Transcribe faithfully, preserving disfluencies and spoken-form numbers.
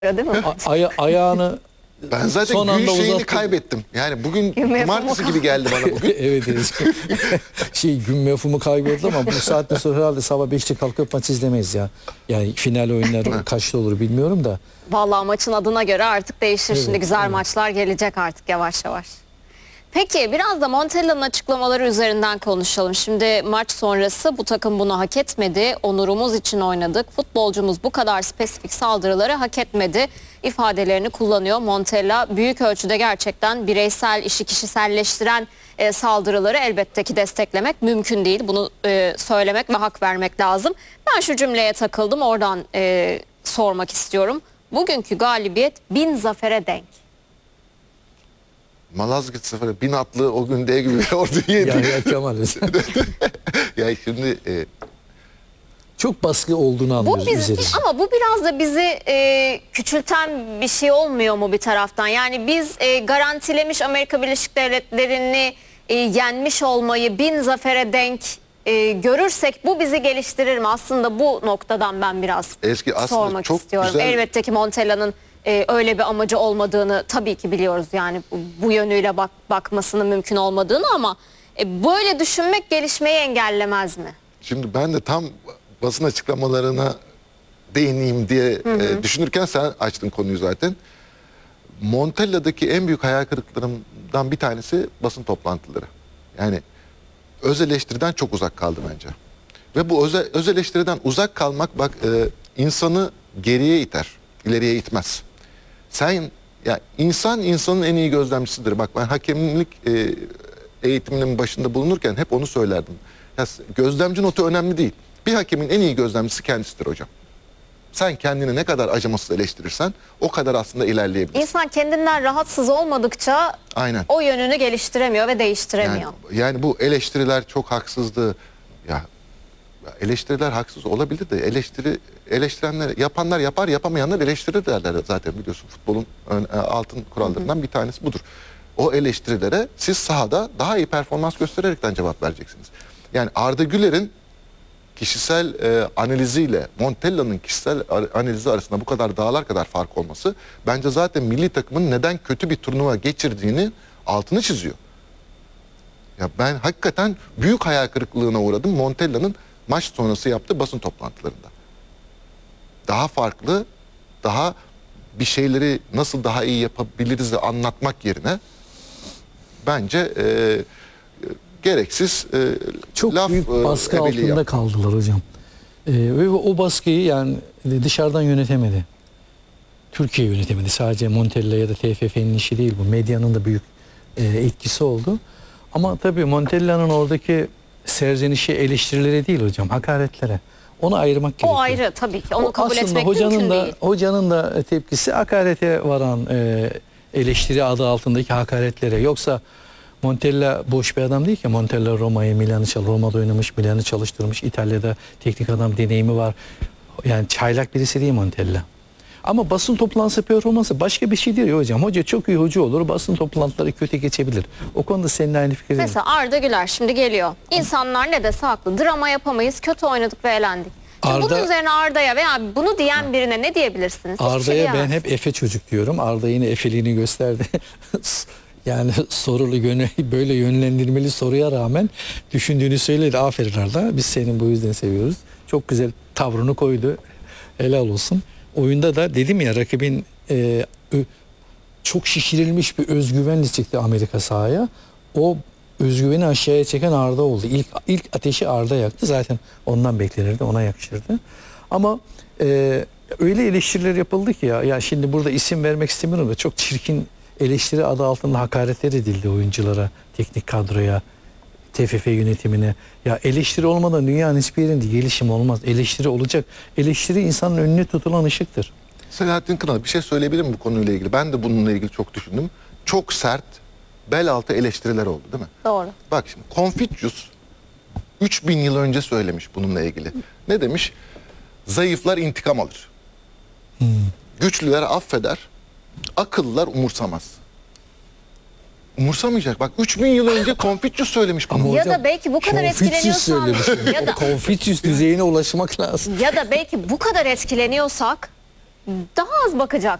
değil mi? Aya, ayağını ben zaten son gün anda şeyini uzattım. kaybettim. Yani bugün Gün cumartesi gibi geldi bana bugün. Evet, evet. şey gün mefhumu kaybettim ama bu saatten sonra herhalde sabah beşte kalkıp maç izlemeyiz ya. Yani final oyunları kaçta olur bilmiyorum da. Vallahi maçın adına göre artık değişir. Evet, Şimdi güzel evet. maçlar gelecek artık yavaş yavaş. Peki biraz da Montella'nın açıklamaları üzerinden konuşalım. Şimdi maç sonrası bu takım bunu hak etmedi. Onurumuz için oynadık. Futbolcumuz bu kadar spesifik saldırıları hak etmedi ifadelerini kullanıyor. Montella büyük ölçüde gerçekten bireysel işi kişiselleştiren e, saldırıları elbette ki desteklemek mümkün değil. Bunu e, söylemek ve hak vermek lazım. Ben şu cümleye takıldım, oradan e, sormak istiyorum. Bugünkü galibiyet bin zafere denk. Malazgirt Seferi bin atlı o gün de gibi bir ordu yedi. Ya, ya Kemal. Ya şimdi e, Çok baskı olduğunu Bu anlıyoruz biz, üzerinde. ama bu biraz da bizi e, küçülten bir şey olmuyor mu bir taraftan? Yani biz e, garantilemiş Amerika Birleşik Devletleri'ni e, yenmiş olmayı bin zafere denk e, görürsek bu bizi geliştirir mi? Aslında bu noktadan ben biraz Eski aslında sormak çok istiyorum. güzel- Elbette ki Montella'nın e, öyle bir amacı olmadığını tabii ki biliyoruz. Yani bu, bu yönüyle bak, bakmasının mümkün olmadığını ama e, böyle düşünmek gelişmeyi engellemez mi? şimdi ben de tam basın açıklamalarına değineyim diye e, düşünürken sen açtın konuyu zaten. Montella'daki en büyük hayal kırıklarımdan bir tanesi basın toplantıları. Yani öz eleştiriden çok uzak kaldı bence. Ve bu öz, öz eleştiriden uzak kalmak bak e, insanı geriye iter, ileriye itmez. Sen ya insan insanın en iyi gözlemcisidir. Bak ben hakemlik e, eğitiminin başında bulunurken hep onu söylerdim. Ya, gözlemci notu önemli değil. Bir hakemin en iyi gözlemcisi kendisidir hocam. Sen kendini ne kadar acımasız eleştirirsen o kadar aslında ilerleyebilirsin. İnsan kendinden rahatsız olmadıkça Aynen. o yönünü geliştiremiyor ve değiştiremiyor. Yani, yani bu eleştiriler çok haksızdı. Ya ya eleştiriler haksız olabilir de eleştiri eleştirenler yapanlar yapar, yapamayanlar eleştirir derler zaten, biliyorsun futbolun ön- altın kurallarından bir tanesi budur. O eleştirilere siz sahada daha iyi performans göstererekten cevap vereceksiniz. Yani Arda Güler'in kişisel e, analiziyle Montella'nın kişisel analizi arasında bu kadar dağlar kadar fark olması bence zaten milli takımın neden kötü bir turnuva geçirdiğini altını çiziyor. Ya ben hakikaten büyük hayal kırıklığına uğradım Montella'nın maç sonrası yaptığı basın toplantılarında. Daha farklı, daha bir şeyleri nasıl daha iyi yapabiliriz anlatmak yerine bence e, gereksiz e, Çok laf büyük e, baskı ebeliği altında yaptı. kaldılar hocam. Ee, ve o baskıyı yani dışarıdan yönetemedi. Türkiye yönetemedi. Sadece Montella ya da T F F'nin işi değil bu. Medyanın da büyük e, etkisi oldu. Ama tabii Montella'nın oradaki serzenişi eleştirilere değil hocam, hakaretlere. Onu ayırmak gerekiyor. O ayrı tabii ki. Onu O kabul aslında etmek hocanın mümkün da değil. hocanın da tepkisi hakarete varan e, eleştiri adı altındaki hakaretlere. Yoksa Montella boş bir adam değil ki. Montella Roma'yı, Milan'ı çal, Roma'da oynamış, Milan'ı çalıştırmış, İtalya'da teknik adam deneyimi var. Yani çaylak birisi değil Montella. Ama basın toplantısı performansı başka bir şey değil hocam. Hoca çok iyi hoca olur, basın toplantıları kötü geçebilir. O konuda seninle aynı fikirdeyim. Mesela Arda Güler şimdi geliyor. İnsanlar ne dese haklı. Drama yapamayız, kötü oynadık ve elendik. Şimdi Arda- bunun üzerine Arda'ya veya bunu diyen birine ne diyebilirsiniz? Hiçbir şey Arda'ya ben diyemezsiniz. hep Efe çocuk diyorum. Arda yine Efeliğini gösterdi. Yani sorulu yöne, böyle yönlendirmeli soruya rağmen düşündüğünü söyledi. Aferin Arda. Biz seni bu yüzden seviyoruz. Çok güzel tavrını koydu. Helal olsun. Oyunda da dedim ya rakibin e, ö, çok şişirilmiş bir özgüvenle çıktı Amerika sahaya. O özgüveni aşağıya çeken Arda oldu. İlk ilk ateşi Arda yaktı. Zaten ondan beklenirdi. Ona yakışırdı. Ama e, öyle eleştiriler yapıldı ki ya. Ya şimdi burada isim vermek istemiyorum da çok çirkin eleştiri adı altında hakaretler edildi oyunculara, teknik kadroya, T F F yönetimine. Ya eleştiri olmadan dünyanın hiçbir yerinde gelişim olmaz. Eleştiri olacak. Eleştiri insanın önüne tutulan ışıktır. Selahattin Kınal bir şey söyleyebilir mi bu konuyla ilgili? Ben de bununla ilgili çok düşündüm. Çok sert, bel altı eleştiriler oldu değil mi? Doğru. Bak şimdi Confucius üç bin yıl önce söylemiş bununla ilgili. Ne demiş? Zayıflar intikam alır. Hmm. Güçlüler affeder. Akıllılar umursamaz. Umursamayacak. Bak üç bin yıl önce Confucius söylemiş bunu. Ama Ya hocam, da belki bu kadar Confucius etkileniyorsan söylemiş. ya da O Confucius düzeyine ulaşmak lazım. ya da belki bu kadar etkileniyorsak daha az bakacak